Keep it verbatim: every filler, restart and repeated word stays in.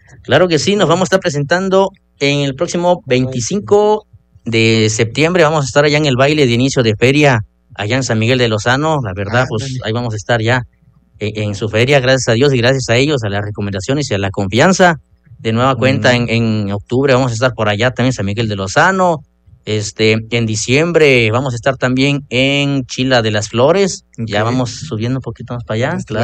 Claro que sí, nos vamos a estar presentando en el próximo veinticinco de septiembre. Vamos a estar allá en el baile de inicio de feria, allá en San Miguel de Lozano. La verdad, pues Ándale. ahí vamos a estar ya en, en su feria, gracias a Dios y gracias a ellos, a las recomendaciones y a la confianza. De nueva cuenta, en, Mm, en octubre vamos a estar por allá también en San Miguel de Lozano. Este, en diciembre vamos a estar también en Chila de las Flores. ok. Ya vamos subiendo un poquito más para allá, Está claro.